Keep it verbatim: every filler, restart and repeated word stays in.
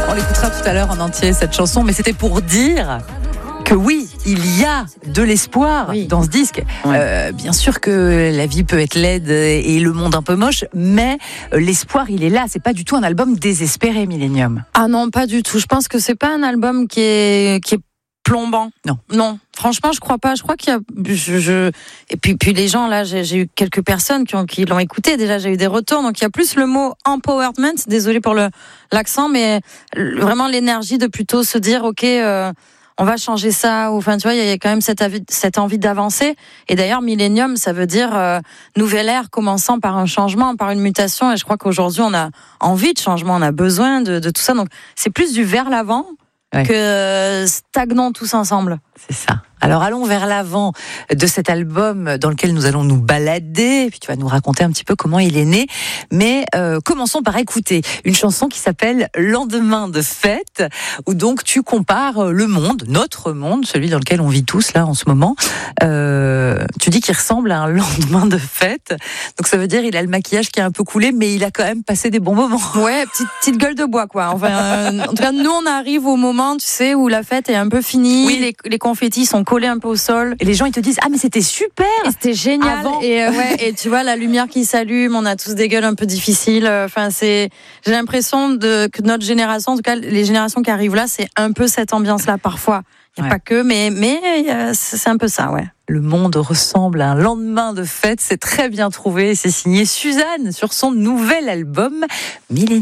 On l'écoutera tout à l'heure en entier, cette chanson, mais c'était pour dire que oui, il y a de l'espoir oui. dans ce disque. Ouais. Euh, bien sûr que la vie peut être laide et le monde un peu moche, mais l'espoir, il est là. C'est pas du tout un album désespéré, Millennium. Ah non, pas du tout. Je pense que c'est pas un album qui est, qui est plombant. Non. Non. Franchement, je crois pas. Je crois qu'il y a, je, je... et puis, puis les gens, là, j'ai, j'ai eu quelques personnes qui ont, qui l'ont écouté. Déjà, j'ai eu des retours. Donc, il y a plus le mot empowerment. Désolé pour le, l'accent, mais vraiment l'énergie de plutôt se dire, OK, euh, on va changer ça. Ou, enfin, tu vois, il y a quand même cette, avi- cette envie d'avancer. Et d'ailleurs, Millennium, ça veut dire euh, nouvelle ère commençant par un changement, par une mutation. Et je crois qu'aujourd'hui, on a envie de changement, on a besoin de, de tout ça. Donc, c'est plus du vers l'avant ouais. que stagnons tous ensemble. C'est ça. Alors allons vers l'avant de cet album dans lequel nous allons nous balader, puis tu vas nous raconter un petit peu comment il est né. Mais euh, commençons par écouter une chanson qui s'appelle Lendemain de fête, où donc tu compares le monde, notre monde, celui dans lequel on vit tous là en ce moment. Euh, tu dis qu'il ressemble à un lendemain de fête, donc ça veut dire il a le maquillage qui est un peu coulé, mais il a quand même passé des bons moments. Ouais, petite, petite gueule de bois quoi. Enfin, euh, en tout cas nous on arrive au moment, tu sais, où la fête est un peu finie, oui. les, les confettis sont collés un peu au sol. Et les gens, ils te disent, ah, mais c'était super! Et c'était génial. Avant. Et, euh, ouais, et tu vois, la lumière qui s'allume, on a tous des gueules un peu difficiles. Enfin, c'est, j'ai l'impression de, que notre génération, en tout cas, les générations qui arrivent là, c'est un peu cette ambiance-là, parfois. Il n'y a ouais. pas que, mais, mais, euh, c'est un peu ça, ouais. Le monde ressemble à un lendemain de fête. C'est très bien trouvé. C'est signé Suzanne sur son nouvel album, Millennium.